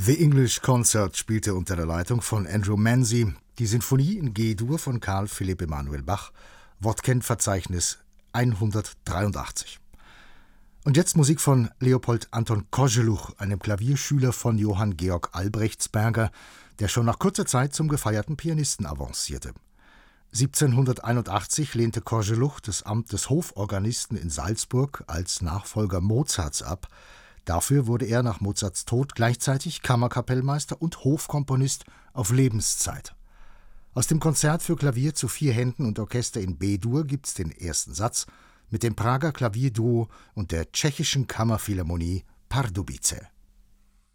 The English Concert spielte unter der Leitung von Andrew Manzi die Sinfonie in G-Dur von Carl Philipp Emanuel Bach, Wortkennverzeichnis 183. Und jetzt Musik von Leopold Anton Koželuch, einem Klavierschüler von Johann Georg Albrechtsberger, der schon nach kurzer Zeit zum gefeierten Pianisten avancierte. 1781 lehnte Koželuch das Amt des Hoforganisten in Salzburg als Nachfolger Mozarts ab. Dafür wurde er nach Mozarts Tod gleichzeitig Kammerkapellmeister und Hofkomponist auf Lebenszeit. Aus dem Konzert für Klavier zu 4 Händen und Orchester in B-Dur gibt's den ersten Satz mit dem Prager Klavierduo und der tschechischen Kammerphilharmonie Pardubice.